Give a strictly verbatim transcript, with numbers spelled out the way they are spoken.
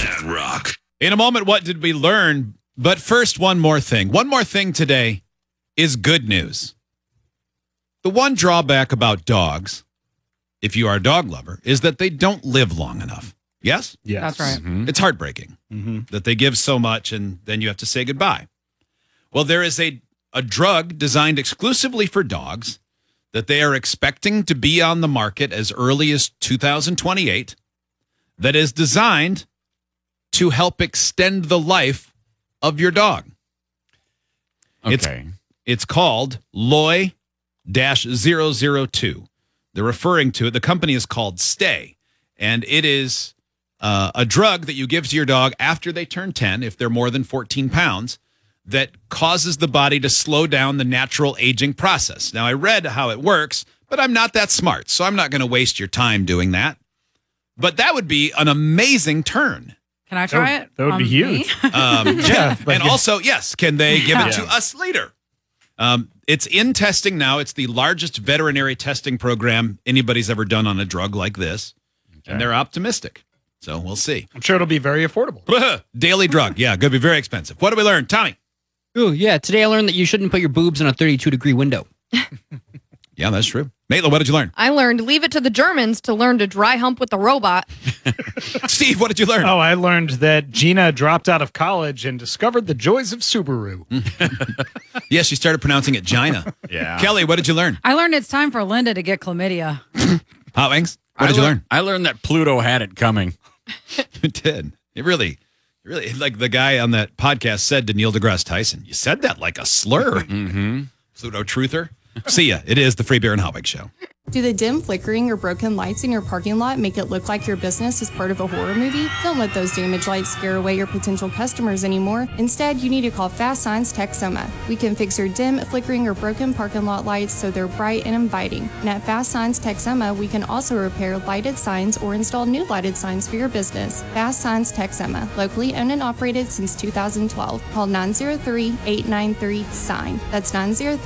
That rock. In a moment, what did we learn? But first, one more thing. One more thing today is good news. The one drawback about dogs, if you are a dog lover, is that they don't live long enough. Yes? Yes. That's right. Mm-hmm. It's heartbreaking mm-hmm. that they give so much and then you have to say goodbye. Well, there is a, a drug designed exclusively for dogs that they are expecting to be on the market as early as two thousand twenty-eight that is designed to help extend the life of your dog. Okay. It's, it's called Loy zero zero two. They're referring to it. The company is called Stay, and it is uh, a drug that you give to your dog after they turn ten, if they're more than fourteen pounds, that causes the body to slow down the natural aging process. Now, I read how it works, but I'm not that smart, so I'm not going to waste your time doing that. But that would be an amazing turn. Can I try That would- it? that would be on huge. me? Um, yeah, and also, yes, can they give it to Yeah. us later? Um, it's in testing now. It's the largest veterinary testing program anybody's ever done on a drug like this, and they're optimistic. So we'll see. I'm sure it'll be very affordable. Daily drug, yeah, going to be very expensive. What did we learn, Tommy? Ooh, yeah. Today I learned that you shouldn't put your boobs in a thirty-two degree window. Yeah, that's true. Maitland, what did you learn? I learned leave it to the Germans to learn to dry hump with the robot. Steve, what did you learn? Oh, I learned that Gina dropped out of college and discovered the joys of Subaru. Yes, she started pronouncing it Gina. Yeah. Kelly, what did you learn? I learned it's time for Linda to get chlamydia. Hot Wings, what I did you lear- learn? I learned that Pluto had it coming. You did. It really, really, like the guy on that podcast said to Neil deGrasse Tyson, you said that like a slur. Mm-hmm. Pluto truther. See ya. It is the Free Beer and Hot Wings Show. Do the dim, flickering, or broken lights in your parking lot make it look like your business is part of a horror movie? Don't let those damaged lights scare away your potential customers anymore. Instead, you need to call Fast Signs Texoma. We can fix your dim, flickering, or broken parking lot lights so they're bright and inviting. And at Fast Signs Texoma, we can also repair lighted signs or install new lighted signs for your business. Fast Signs Texoma, locally owned and operated since two thousand twelve. Call nine zero three, eight nine three, S I G N. That's nine zero three